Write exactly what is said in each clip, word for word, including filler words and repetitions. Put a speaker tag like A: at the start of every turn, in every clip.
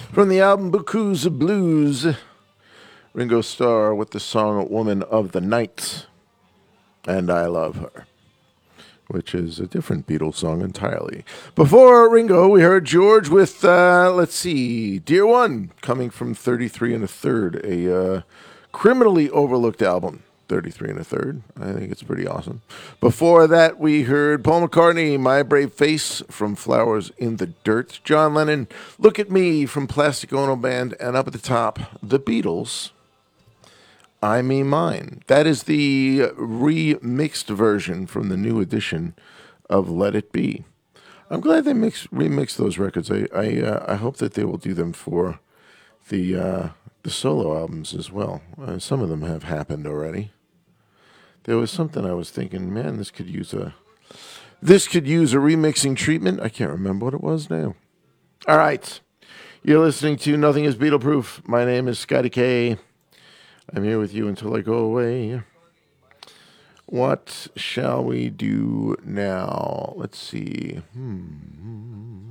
A: From the album Bukus of Blues, Ringo Starr with the song Woman of the Night, and I Love Her, which is a different Beatles song entirely. Before Ringo, we heard George with, uh, let's see, Dear One, coming from thirty-three and a Third, a uh, criminally overlooked album. thirty-three and a Third. I think it's pretty awesome. Before that, we heard Paul McCartney, My Brave Face, from Flowers in the Dirt. John Lennon, Look at Me, from Plastic Ono Band. And up at the top, The Beatles, I Me Mine. That is the remixed version from the new edition of Let It Be. I'm glad they mix remixed those records. I I, uh, I hope that they will do them for the uh, the solo albums as well. Uh, some of them have happened already. There was something I was thinking, man, this could use a this could use a remixing treatment. I can't remember what it was now. All right, you're listening to Nothing Is Beatle Proof. My name is Scotty K. I'm here with you until I go away. What shall we do now? Let's see. Hmm.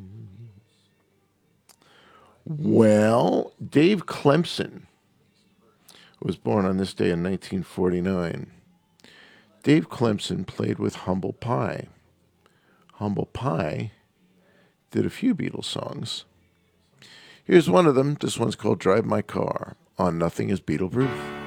A: Well, Dave Clemson was born on this day in nineteen forty-nine. Dave Clemson played with Humble Pie. Humble Pie did a few Beatles songs. Here's one of them. This one's called Drive My Car on Nothing Is Beatle Proof.